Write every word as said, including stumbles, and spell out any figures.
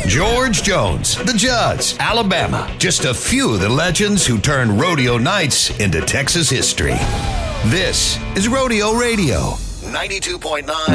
George Jones, the Judds, Alabama. Just a few of the legends who turned rodeo nights into Texas history. This is Rodeo Radio, ninety-two point nine